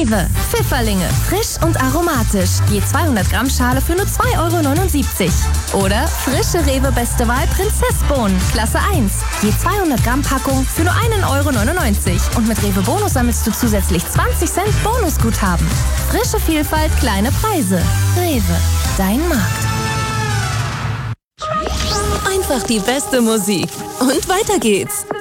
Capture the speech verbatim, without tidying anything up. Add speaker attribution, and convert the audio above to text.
Speaker 1: Rewe. Pfifferlinge, frisch und aromatisch. Je zweihundert Gramm Schale für nur zwei Euro neunundsiebzig. Oder frische Rewe Beste Wahl Prinzessbohnen, Klasse eins. Je zweihundert Gramm Packung für nur einen Euro neunundneunzig. Und mit Rewe Bonus sammelst du zusätzlich zwanzig Cent Bonusguthaben. Frische Vielfalt, kleine Preise. Rewe, dein Markt.
Speaker 2: Einfach die beste Musik. Und weiter geht's.